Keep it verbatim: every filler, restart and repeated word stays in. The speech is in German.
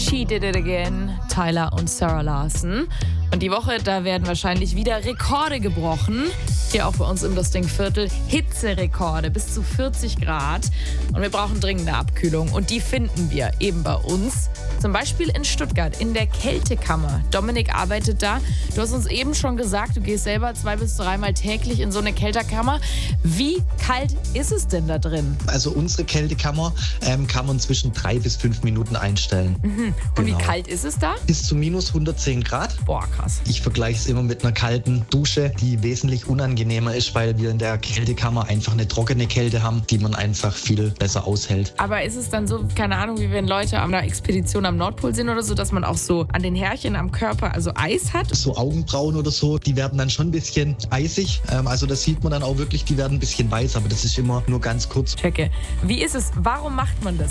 She Did It Again, Tyler und Sarah Larson. Und die Woche, da werden wahrscheinlich wieder Rekorde gebrochen. Hier auch bei uns im Lustingviertel Hitzerekorde bis zu vierzig Grad. Und wir brauchen dringende Abkühlung. Und die finden wir eben bei uns. Zum Beispiel in Stuttgart in der Kältekammer. Dominik arbeitet da. Du hast uns eben schon gesagt, du gehst selber zwei bis dreimal täglich in so eine Kältekammer. Wie kalt ist es denn da drin? Also unsere Kältekammer ähm, kann man zwischen drei bis fünf Minuten einstellen. Mhm. Und Genau. wie kalt ist es da? Bis zu minus hundertzehn Grad. Boah, krass. Ich vergleiche es immer mit einer kalten Dusche, die wesentlich unangenehmer ist, weil wir in der Kältekammer einfach eine trockene Kälte haben, die man einfach viel besser aushält. Aber ist es dann so, keine Ahnung, wie wenn Leute an einer Expedition am Nordpol sind oder so, dass man auch so an den Härchen am Körper also Eis hat? So Augenbrauen oder so, die werden dann schon ein bisschen eisig. Ähm, also das sieht man dann auch wirklich, die werden ein bisschen weiß, aber das ist immer nur ganz kurz. Checke. Wie ist es? Warum macht man das?